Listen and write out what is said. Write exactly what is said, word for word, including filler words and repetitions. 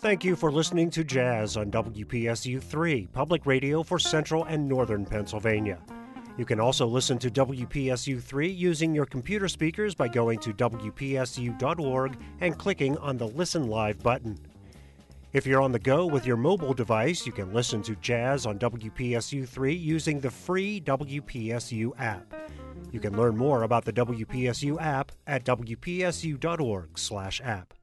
Thank you for listening to Jazz on W P S U three, public radio for central and northern Pennsylvania. You can also listen to W P S U three using your computer speakers by going to W P S U dot org and clicking on the Listen Live button. If you're on the go with your mobile device, you can listen to Jazz on W P S U three using the free W P S U app. You can learn more about the W P S U app at W P S U dot org slash app.